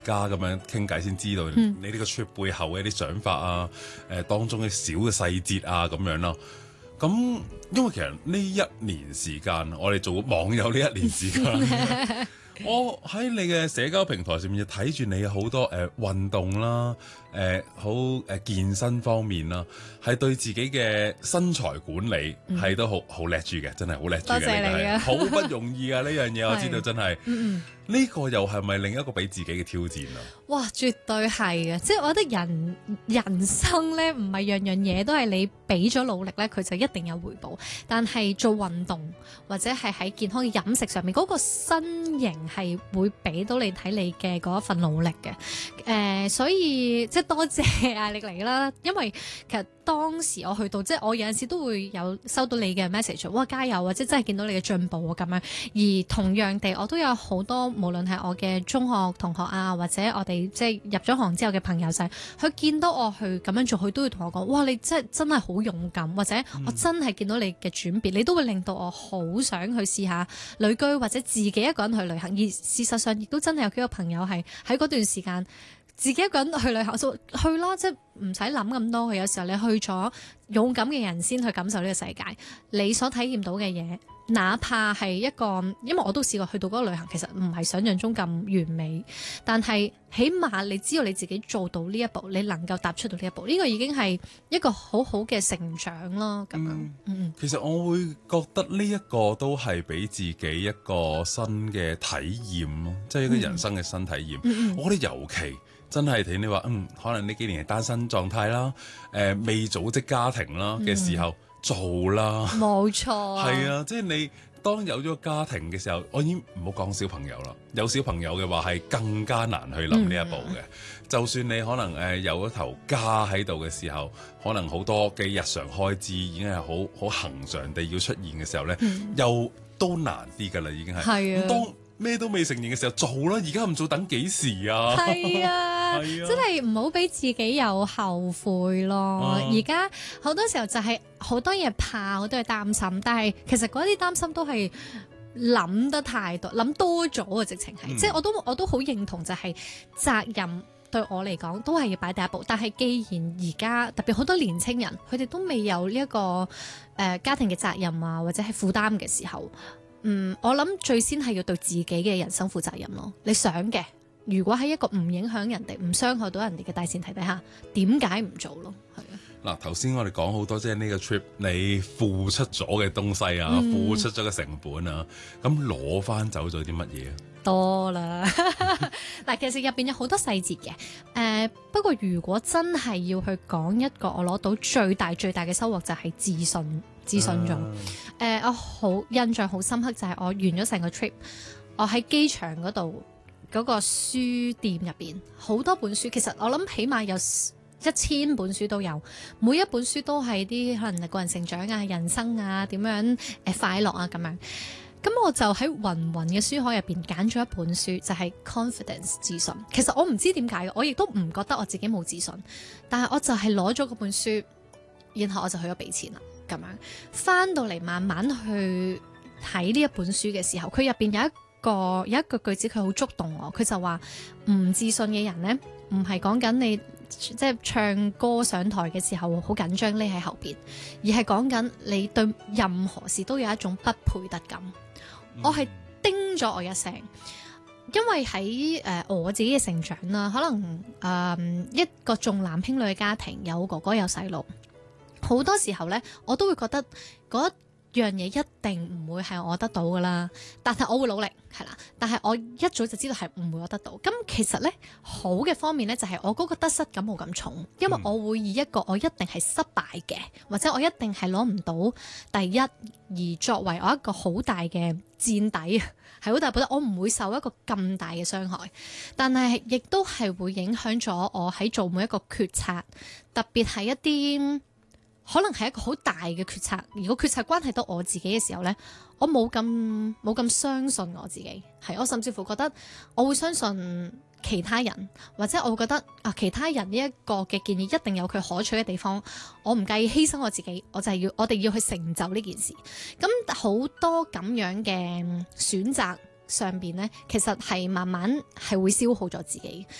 家咁樣傾偈先知道你呢個 trip 背後嘅一啲想法啊，當中嘅小嘅細節啊咁樣咯。咁因為其實呢一年時間，我哋做網友呢一年時間，我喺你嘅社交平台上面睇住你好多運動啦，好健身方面啦，係對自己嘅身材管理係都好叻住嘅，真係好叻住嘅。 多謝你啊！ 好不容易啊！呢樣嘢我知道真係，呢個又係咪另一個俾自己嘅挑戰啊？ 哇，絕對係嘅，即係我覺得人生咧，唔係樣樣嘢都係你俾咗努力咧，佢就一定有回報。但係做運動或者係喺健康嘅飲食上面，嗰個身形係會俾到你睇你嘅嗰一份努力嘅。所以即係多謝艾力尼啦，因為其實當時我去到，即係我有陣時都會有收到你嘅 message， 哇加油啊！即係真係見到你嘅進步啊咁樣。而同樣地，我都有好多無論係我嘅中學同學啊，或者我哋即係入咗行之後嘅朋友仔，佢見到我去咁樣做，佢都會同我講：哇！你真係好勇敢，或者我真係見到你嘅轉變，你都會令到我好想去試下旅居或者自己一個人去旅行。而事實上亦都真係有幾個朋友係喺嗰段時間自己一個人去旅行，就去啦，即係唔使諗咁多嘅。有時候你去咗，勇敢嘅人先去感受呢個世界，你所體驗到嘅嘢。哪怕係一個，因為我都試過去到嗰個旅行，其實唔係想像中咁完美，但係起碼你知道你自己做到呢一步，你能夠踏出到呢一步，呢個已經係一個好好嘅成長咯。咁樣， 其實我會覺得呢一個都係俾自己一個新嘅體驗咯，即係一個人生嘅新體驗。我覺得尤其真係聽你話，可能呢幾年係單身狀態啦，未組織家庭啦嘅時候。做啦， 冇錯， 係啊，即係你當有咗家庭嘅時候，我已經唔好講小朋友啦。有小朋友嘅話係更加難去諗呢一步嘅。就算你可能有一頭家喺度嘅時候，可能好多嘅日常開支已經係好恆常地要出現嘅時候咧，又都難啲㗎啦，已經係。係啊。當咩都未成年嘅時候做啦，而家唔做等幾時啊？ 係啊，真係唔好俾自己有後悔咯。而家好多時候就係好多嘢怕，好多嘢擔心，但係其實嗰啲擔心都係諗得太多，諗多咗啊！直情係，即係我都好認同，就係責任對我嚟講都係要擺第一步。但係既然而家特別好多年青人，佢哋都未有呢一個家庭嘅責任啊，或者係負擔嘅時候。我諗最先係要對自己嘅人生負責任咯。你想嘅，如果喺一個唔影響人哋、唔傷害到人哋嘅大前提底下，點解唔做咯？係啊。嗱， 頭先我哋講好多，即係呢個 trip 你付出咗嘅東西啊，付出咗嘅成本啊，咁攞翻走咗啲乜嘢啊？ 多啦。嗱，其實入邊有好多細節嘅。不過如果真係要去講一個我攞到最大嘅收穫，就係自信咗。我好印象好深刻，就係我完咗成個 trip， 我喺機場嗰度嗰個書店入邊好多本書，其實我諗起碼有1000本書都有，每一本書都係啲可能個人成長啊、人生啊、點樣快樂啊咁樣。咁我就喺芸芸嘅書海入邊揀咗一本書，就係 Confidence 自信。其實我唔知點解，我亦都唔覺得我自己冇自信，但係我就係攞咗嗰本書，然後我就去咗俾錢啦。咁樣翻到嚟慢慢去睇呢一本書嘅時候，佢入邊有一個句子，佢好觸動我。佢就話唔自信嘅人呢，唔係講緊你即係唱歌上台嘅時候好緊張匿喺後邊，而係講緊你對任何事都有一種不配得感。我係叮咗我一聲，因為喺我自己嘅成長啦，可能一個重男輕女嘅家庭，有哥哥有細路。好多時候呢，我都會覺得嗰樣嘢一定唔會係我得到噶啦，但係我會努力，係啦。但係我一早就知道係唔會我得到。咁其實呢，好嘅方面呢，就係我嗰個得失感冇咁重，因為我會以一個我一定係失敗嘅，或者我一定係攞唔到第一，而作為我一個好大嘅墊底，係好大覺得我唔會受一個咁大嘅傷害。但係亦都係會影響咗我喺做每一個決策，特別係一啲可能係一個好大嘅決策，如果決策關係到我自己嘅時候呢，我冇咁相信我自己，係我甚至乎覺得我會相信其他人，或者我會覺得其他人呢一個嘅建議一定有佢可取嘅地方，我唔介意犧牲我自己，我哋要去成就呢件事。咁好多咁樣嘅選擇， 上邊咧，其實係慢慢係會消耗咗自己。